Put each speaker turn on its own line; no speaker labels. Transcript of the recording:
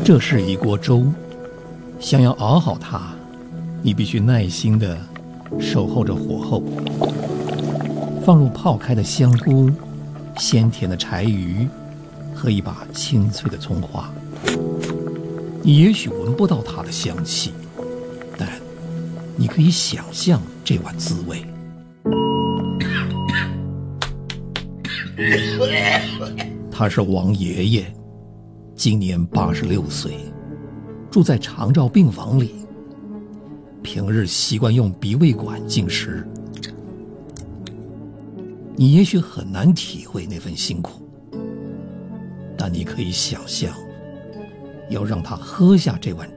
这是一锅粥，想要熬好它，你必须耐心地守候着火候，放入泡开的香菇、鲜甜的柴鱼和一把清脆的葱花。你也许闻不到它的香气，但你可以想象这碗滋味。他是王爷爷，今年86岁，住在长照病房里，平日习惯用鼻胃管进食。你也许很难体会那份辛苦，但你可以想象，要让他喝下这碗